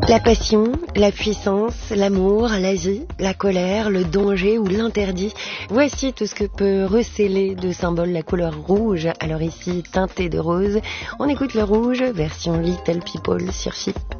La passion, la puissance, l'amour, la vie, la colère, le danger ou l'interdit. Voici tout ce que peut recéler de symboles la couleur rouge. Alors ici, teintée de rose, on écoute le rouge, version Little People sur FIP.